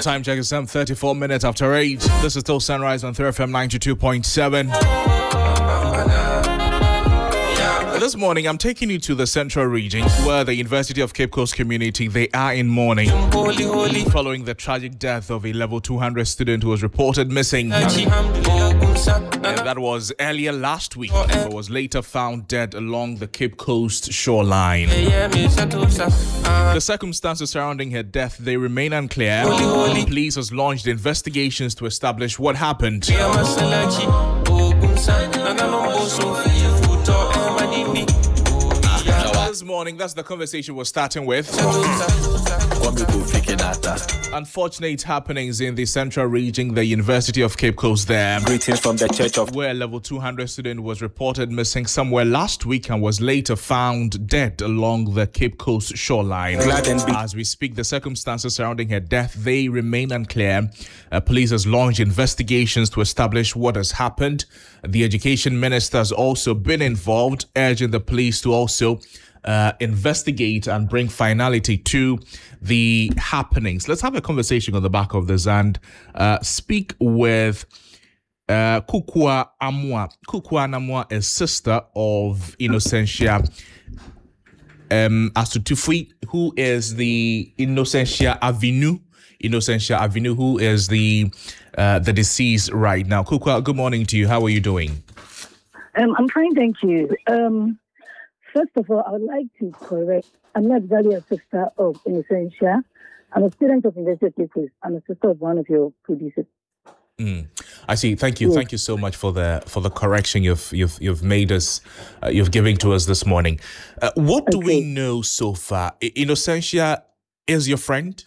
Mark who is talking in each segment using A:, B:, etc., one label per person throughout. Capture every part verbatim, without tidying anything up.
A: time check is some thirty-four minutes after eight. This is still Sunrise on three F M ninety-two point seven. This morning, I'm taking you to the Central Region, where the University of Cape Coast community, they are in mourning following the tragic death of a level two hundred student who was reported missing. And that was earlier last week, but was later found dead along the Cape Coast shoreline. The circumstances surrounding her death, they remain unclear. Police has launched investigations to establish what happened. This morning, that's the conversation we're starting with. Unfortunate happenings in the Central Region, the University of Cape Coast there.
B: Greetings from the Church of...
A: Where a level two hundred student was reported missing somewhere last week and was later found dead along the Cape Coast shoreline. As we speak, the circumstances surrounding her death, they remain unclear. Uh, police has launched investigations to establish what has happened. The Education Minister has also been involved, urging the police to also Uh, investigate and bring finality to the happenings. Let's have a conversation on the back of this and uh, speak with uh, Kukua Amwa. Kukua Amwa is sister of Innocentia um, Asutufui, who is the Innocentia Avenue. Innocentia Avenue, who is the uh, the deceased right now. Kukua, good morning to you. How are you doing?
C: Um, I'm fine, thank you. Um, First of all, I would like to correct. I'm not exactly a sister of Innocentia. I'm a student of University of Cape Coast. I'm a sister of one of your producers.
A: Mm. I see. Thank you. Yes. Thank you so much for the for the correction you've you've you've made us, uh, you've given to us this morning. Uh, what do okay. we know so far? Innocentia is your friend?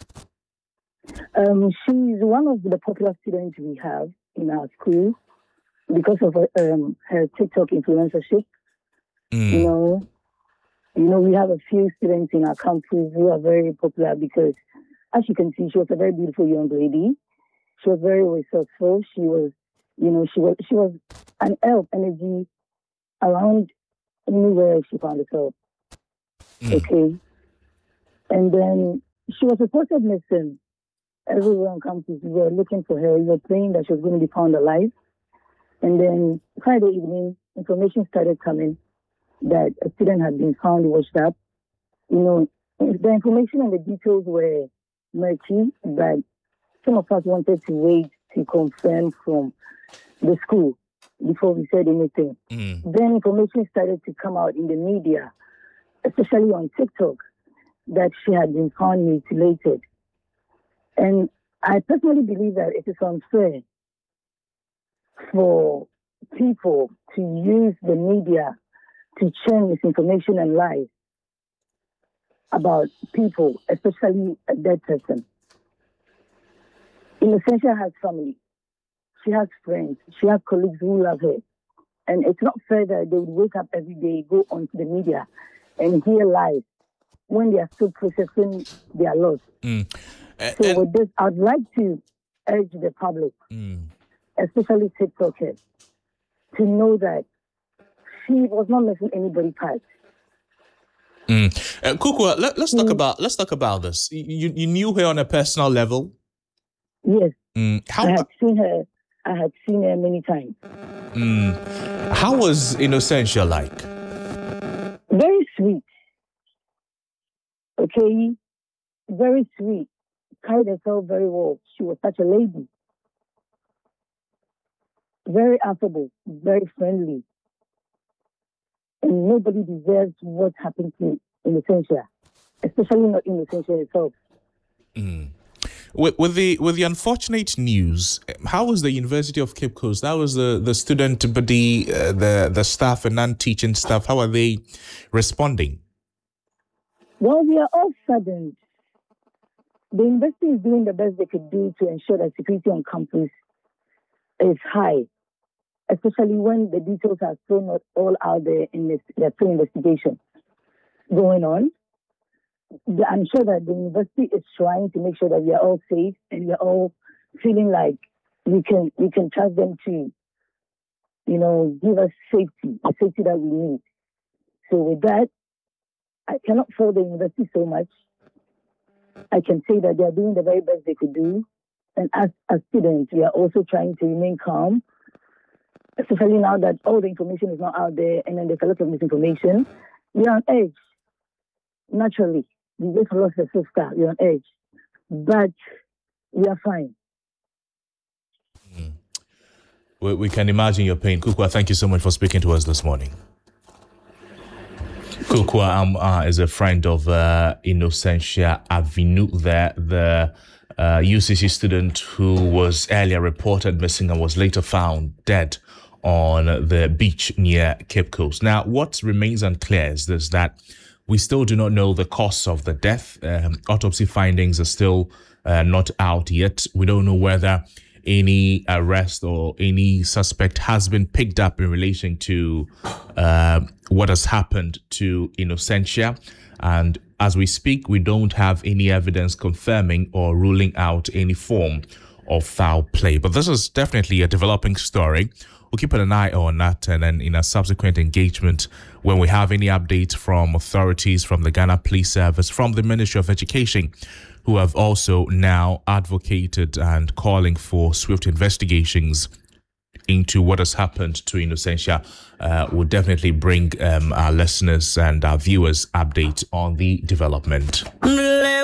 C: Um, she's one of the popular students we have in our school because of um, her TikTok influencership. Mm. You know, you know, we have a few students in our campus who are very popular because, as you can see, she was a very beautiful young lady. She was very resourceful. She was, you know, she was she was an air of energy around anywhere she found herself. Mm. Okay, and then she was reported missing everywhere on campus. We were looking for her. We were praying that she was going to be found alive. And then Friday evening, information started coming that a student had been found washed up. You know, the information and the details were murky, but some of us wanted to wait to confirm from the school before we said anything. Mm. Then information started to come out in the media, especially on TikTok, that she had been found mutilated. And I personally believe that it is unfair for people to use the media to churn misinformation and lies about people, especially a dead person. Innocentia has family. She has friends. She has colleagues who love her. And it's not fair that they would wake up every day, go onto the media and hear lies when they are still processing their loss. Mm. Uh, so with this, I'd like to urge the public, mm. especially TikTokers, to know that she was not missing anybody's part.
A: Mm. Uh, Kukua, let, let's talk mm. about let's talk about this. You you knew her on a personal level?
C: Yes.
A: Mm. How
C: I had seen her. I had seen her many times.
A: Mm. How was Innocentia like?
C: Very sweet. Okay, very sweet. Carried herself very well. She was such a lady. Very affable. Very friendly. And nobody deserves what happened to Innocentia, especially not Innocentia herself.
A: Mm. With, with the with the unfortunate news, how was the University of Cape Coast? How was the, the student body, uh, the the staff and non-teaching staff? How are they responding?
C: Well, we are all saddened. The university is doing the best they could do to ensure that security on campus is high, especially when the details are still not all out there in this, there's still investigation going on. I'm sure that the university is trying to make sure that we are all safe and we are all feeling like we can we can trust them to, you know, give us safety, the safety that we need. So with that, I cannot fault the university so much. I can say that they are doing the very best they could do. And as, as students, we are also trying to remain calm, especially now that all the information is not out there and then there's a lot of misinformation. We are on edge. Naturally, we just lost a sister. We're on edge. But we are fine.
A: Mm. We, we can imagine your pain. Kukwa, thank you so much for speaking to us this morning. Kukwa um, uh, is a friend of uh, Innocentia Avinu, the, the uh, U C C student who was earlier reported missing and was later found dead on the beach near Cape Coast. Now, what remains unclear is this, that we still do not know the cause of the death. Um, autopsy findings are still uh, not out yet. We don't know whether any arrest or any suspect has been picked up in relation to uh, what has happened to Innocentia. And as we speak, we don't have any evidence confirming or ruling out any form of foul play. But this is definitely a developing story. We'll keep an eye on that, and then in a subsequent engagement, when we have any updates from authorities, from the Ghana Police Service, from the Ministry of Education, who have also now advocated and calling for swift investigations into what has happened to Innocentia, uh, will definitely bring um, our listeners and our viewers updates on the development.